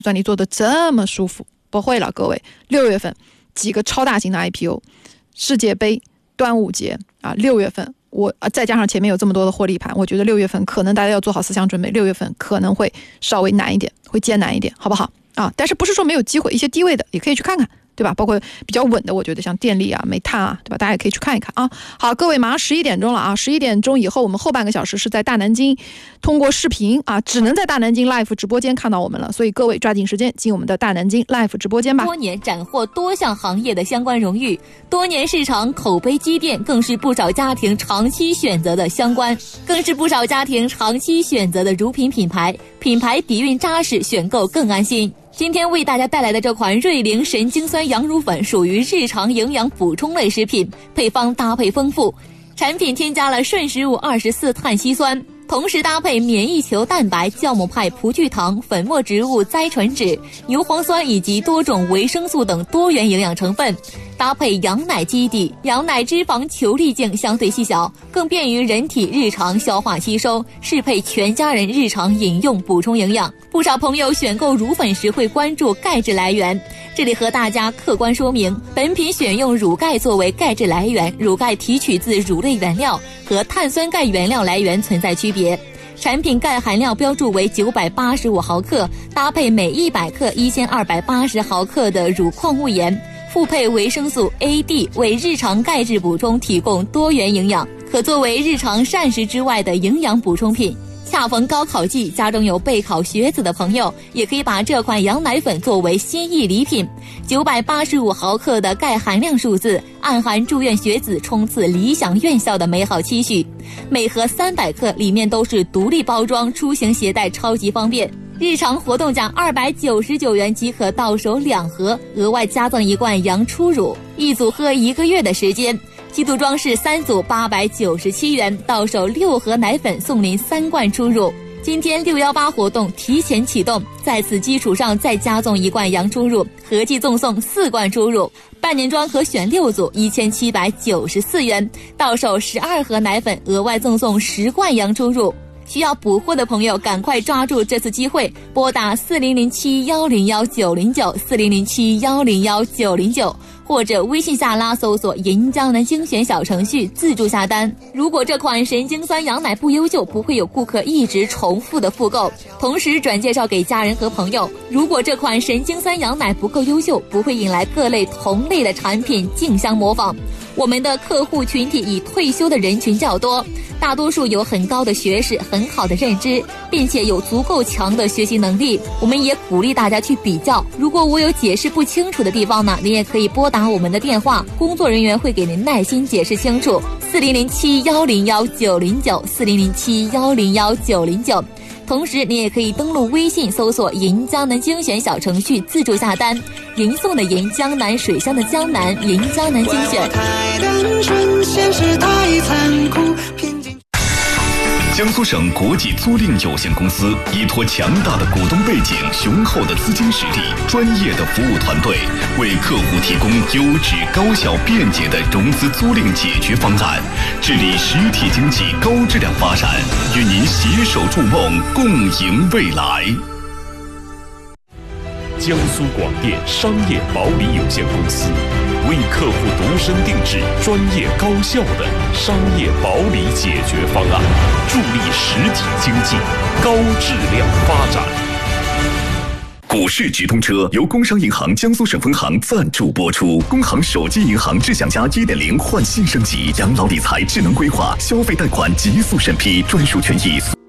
算你做的这么舒服？不会了，各位，6月份几个超大型的 IPO， 世界杯、端午节啊，6月份再加上前面有这么多的获利盘，我觉得6月份可能大家要做好思想准备，6月份可能会稍微难一点，会艰难一点，好不好啊？但是不是说没有机会，一些低位的也可以去看看。对吧？包括比较稳的，我觉得像电力啊、煤炭啊，对吧？大家也可以去看一看啊。好，各位，马上11点钟了啊！11点钟以后，我们后半个小时是在大南京通过视频啊，只能在大南京 Live 直播间看到我们了。所以各位抓紧时间进我们的大南京 Live 直播间吧。 多年斩获多项行业的相关荣誉，多年市场口碑积淀，更是不少家庭长期选择的乳品品牌，品牌底蕴扎实，选购更安心。今天为大家带来的这款瑞灵神经酸羊乳粉属于日常营养补充类食品，配方搭配丰富，产品添加了顺食物24碳烯酸，同时搭配免疫球蛋白、酵母派葡聚糖、粉末植物甾醇酯、牛磺酸以及多种维生素等多元营养成分，搭配羊奶基底，羊奶脂肪球粒径相对细小，更便于人体日常消化吸收，适配全家人日常饮用补充营养。不少朋友选购乳粉时会关注钙质来源，这里和大家客观说明，本品选用乳钙作为钙质来源，乳钙提取自乳类原料，和碳酸钙原料来源存在区别。产品钙含量标注为985毫克，搭配每100克1280毫克的乳矿物盐，复配维生素 A、D， 为日常钙质补充提供多元营养，可作为日常膳食之外的营养补充品。恰逢高考季，家中有备考学子的朋友，也可以把这款羊奶粉作为心意礼品。985毫克的钙含量数字，暗含祝愿学子冲刺理想院校的美好期许。每盒300克，里面都是独立包装，出行携带超级方便。日常活动价299元即可到手2盒，额外加赠1罐羊初乳，一组喝1个月的时间。基组装饰3组897元，到手6盒奶粉送您3罐初乳。今天618活动提前启动，在此基础上再加赠1罐羊初乳，合计赠送4罐初乳。半年装可选6组1794元，到手12盒奶粉，额外赠送10罐羊初乳。需要补货的朋友赶快抓住这次机会，拨打4007101909 4007101909，或者微信下拉搜索银江南精选小程序自助下单。如果这款神经酸羊奶不优秀，不会有顾客一直重复的复购，同时转介绍给家人和朋友。如果这款神经酸羊奶不够优秀，不会引来各类同类的产品竞相模仿。我们的客户群体以退休的人群较多，大多数有很高的学识、很好的认知，并且有足够强的学习能力。我们也鼓励大家去比较，如果我有解释不清楚的地方呢，您也可以拨打我们的电话，工作人员会给您耐心解释清楚。4007101909 4007101909。同时你也可以登录微信搜索银江南精选小程序自助下单，银送的银，江南水乡的江南，银江南精选。 江苏省国际租赁有限公司依托强大的股东背景、雄厚的资金实力、专业的服务团队，为客户提供优质、高效、便捷的融资租赁解决方案，致力实体经济高质量发展，与您携手筑梦，共赢未来。 江苏广电商业保理有限公司为客户独身定制专业高效的商业保理解决方案，助力实体经济高质量发展。 股市直通车由工商银行江苏省分行赞助播出。工行手机银行智享家 1.0 焕新升级，养老理财智能规划，消费贷款极速审批，专属权益。